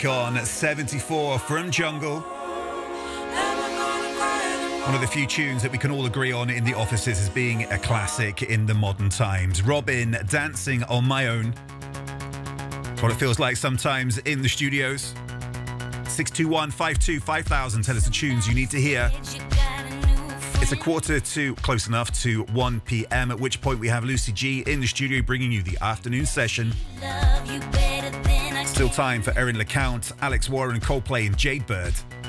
On 74 from Jungle. One of the few tunes that we can all agree on in the offices as being a classic in the modern times. Robin, Dancing on My Own. What it feels like sometimes in the studios. 621-52-5000. Tell us the tunes you need to hear. It's a quarter to, close enough to 1 p.m, at which point we have Lucy G in the studio bringing you the afternoon session. Still time for Erin LeCount, Alex Warren, Coldplay and Jade Bird.